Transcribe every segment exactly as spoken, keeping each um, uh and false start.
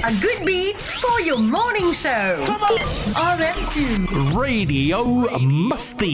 A good beat for your morning show. R M two Radio Musti.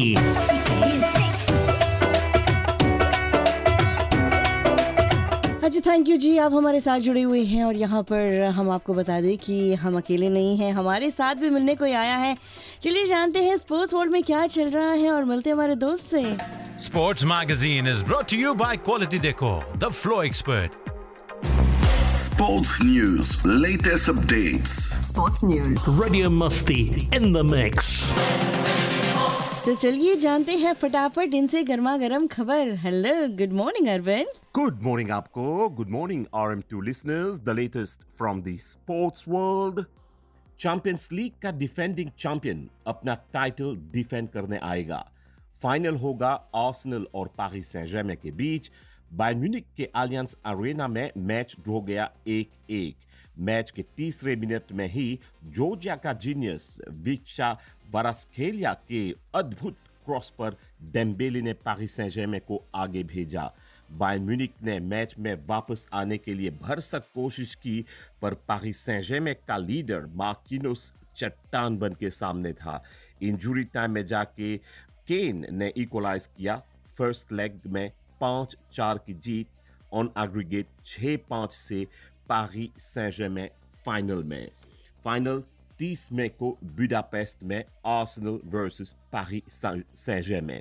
अच्छा, thank you जी, आप हमारे साथ जुड़े हुए हैं और यहाँ पर हम आपको बता दें कि हम अकेले नहीं हैं, हमारे साथ भी मिलने कोई आया है। चलिए जानते हैं स्पोर्ट्स वर्ल्ड में क्या चल रहा है और मिलते हैं हमारे दोस्त से। Sports Magazine is brought to you by Quality Decor, the flow expert. Sports news, latest updates. Sports News. Radio Musti in the mix. तो चलिए जानते हैं फटाफट इनसे गर्मा गर्म खबर। Hello, good morning Arvind. Good morning आपको, good morning R M two listeners, the latest from the sports world. Champions league का डिफेंडिंग चैंपियन अपना टाइटल डिफेंड करने आएगा। फाइनल होगा आर्सेनल और पेरिस सेंट जर्मेन के बीच। बायर्न म्यूनिख के एलियंस अरेना में मैच ड्रॉ गया एक एक। मैच के तीसरे मिनट में ही जॉर्जिया का जीनियस विक्चा वारास्खेलिया के अद्भुत क्रॉस पर डेम्बेले ने पेरिस सेंट जर्मेन को आगे भेजा। बायर्न म्यूनिख ने मैच में वापस आने के लिए भरसक कोशिश की, पर पेरिस सेंट जर्मेन का लीडर मार्किनोस चट्टान बन के सामने था। इंजरी टाइम में जाके केन ने इक्वलाइज किया। फर्स्ट लेग में पाँच चार की जीत ऑन एग्रीगेट छह पाँच से पेरिस सेंट जर्मेन फाइनल में। फाइनल तीस मई को बुडापेस्ट में Arsenal versus Paris Saint Germain.